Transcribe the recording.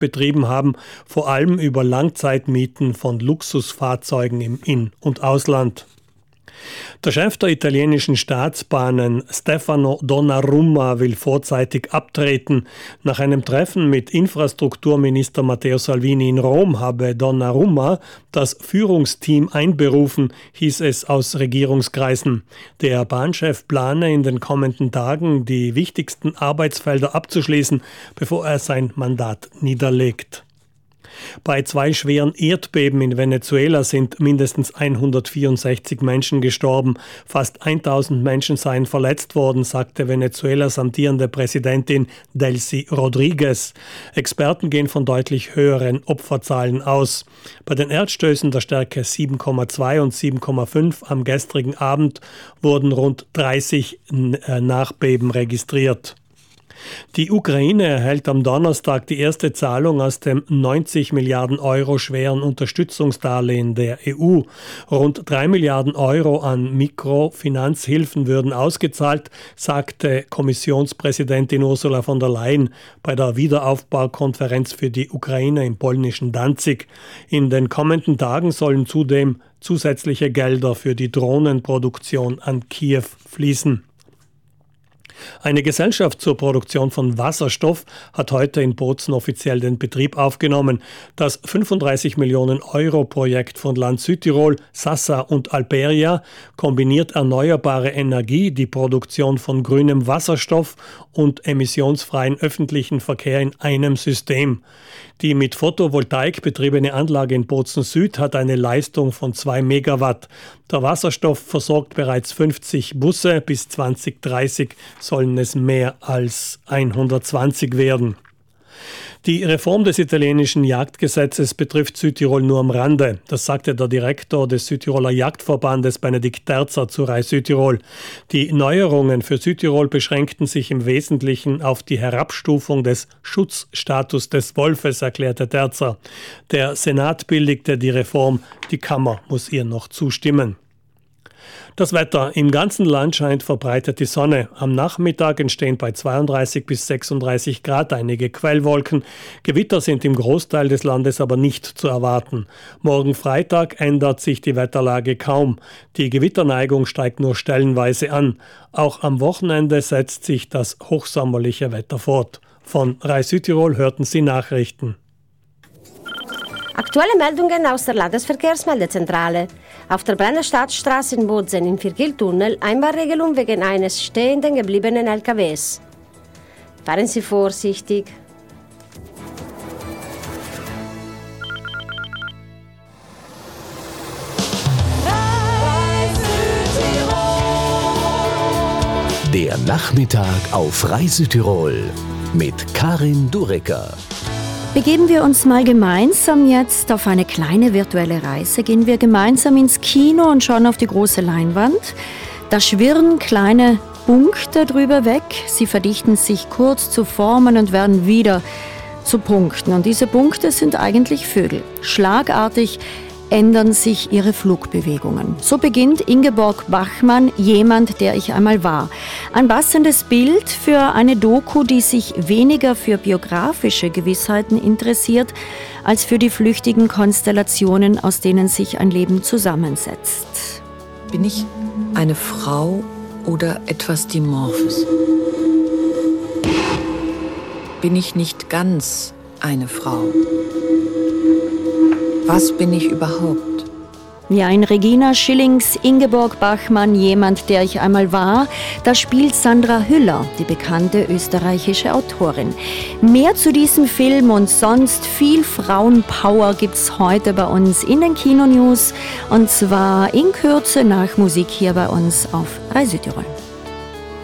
betrieben haben, vor allem über Langzeitmieten von Luxusfahrzeugen im In- und Ausland. Der Chef der italienischen Staatsbahnen, Stefano Donnarumma, will vorzeitig abtreten. Nach einem Treffen mit Infrastrukturminister Matteo Salvini in Rom habe Donnarumma das Führungsteam einberufen, hieß es aus Regierungskreisen. Der Bahnchef plane in den kommenden Tagen die wichtigsten Arbeitsfelder abzuschließen, bevor er sein Mandat niederlegt. Bei 2 schweren Erdbeben in Venezuela sind mindestens 164 Menschen gestorben. Fast 1000 Menschen seien verletzt worden, sagte Venezuelas amtierende Präsidentin Delcy Rodriguez. Experten gehen von deutlich höheren Opferzahlen aus. Bei den Erdstößen der Stärke 7,2 und 7,5 am gestrigen Abend wurden rund 30 Nachbeben registriert. Die Ukraine erhält am Donnerstag die erste Zahlung aus dem 90 Milliarden Euro schweren Unterstützungsdarlehen der EU. Rund 3 Milliarden Euro an Mikrofinanzhilfen würden ausgezahlt, sagte Kommissionspräsidentin Ursula von der Leyen bei der Wiederaufbaukonferenz für die Ukraine im polnischen Danzig. In den kommenden Tagen sollen zudem zusätzliche Gelder für die Drohnenproduktion an Kiew fließen. Eine Gesellschaft zur Produktion von Wasserstoff hat heute in Bozen offiziell den Betrieb aufgenommen. Das 35 Millionen Euro Projekt von Land Südtirol, Sassa und Alberia kombiniert erneuerbare Energie, die Produktion von grünem Wasserstoff und emissionsfreien öffentlichen Verkehr in einem System. Die mit Photovoltaik betriebene Anlage in Bozen Süd hat eine Leistung von 2 Megawatt. Der Wasserstoff versorgt bereits 50 Busse, bis 2030 sollen es mehr als 120 werden. Die Reform des italienischen Jagdgesetzes betrifft Südtirol nur am Rande. Das sagte der Direktor des Südtiroler Jagdverbandes Benedikt Terzer zu Rai Südtirol. Die Neuerungen für Südtirol beschränkten sich im Wesentlichen auf die Herabstufung des Schutzstatus des Wolfes, erklärte Terzer. Der Senat billigte die Reform, die Kammer muss ihr noch zustimmen. Das Wetter. Im ganzen Land scheint verbreitet die Sonne. Am Nachmittag entstehen bei 32 bis 36 Grad einige Quellwolken. Gewitter sind im Großteil des Landes aber nicht zu erwarten. Morgen Freitag ändert sich die Wetterlage kaum. Die Gewitterneigung steigt nur stellenweise an. Auch am Wochenende setzt sich das hochsommerliche Wetter fort. Von Rai Südtirol hörten Sie Nachrichten. Aktuelle Meldungen aus der Landesverkehrsmeldezentrale. Auf der Brennerstadtstraße in Bozen im Vierkiltunnel Einbahnregelung wegen eines stehenden gebliebenen LKWs. Fahren Sie vorsichtig. Der Nachmittag auf Rai Südtirol mit Karin Durecker. Begeben wir uns mal gemeinsam jetzt auf eine kleine virtuelle Reise. Gehen wir gemeinsam ins Kino und schauen auf die große Leinwand. Da schwirren kleine Punkte drüber weg. Sie verdichten sich kurz zu Formen und werden wieder zu Punkten. Und diese Punkte sind eigentlich Vögel. Schlagartig ändern sich ihre Flugbewegungen. So beginnt Ingeborg Bachmann, Jemand, der ich einmal war. Ein passendes Bild für eine Doku, die sich weniger für biografische Gewissheiten interessiert, als für die flüchtigen Konstellationen, aus denen sich ein Leben zusammensetzt. Bin ich eine Frau oder etwas Dimorphes? Bin ich nicht ganz eine Frau? Was bin ich überhaupt? Ja, in Regina Schillings Ingeborg Bachmann, Jemand, der ich einmal war, da spielt Sandra Hüller, die bekannte österreichische Autorin. Mehr zu diesem Film und sonst viel Frauenpower gibt's heute bei uns in den Kinonews und zwar in Kürze nach Musik hier bei uns auf Rai Südtirol.